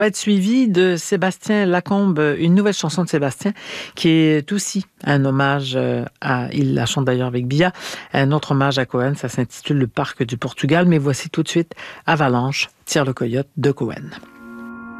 Va être suivi de Sébastien Lacombe, une nouvelle chanson de Sébastien qui est aussi un hommage il la chante d'ailleurs avec Bia, un autre hommage à Cohen, ça s'intitule Le Parc du Portugal, mais voici tout de suite Avalanche, Tire le coyote de Cohen.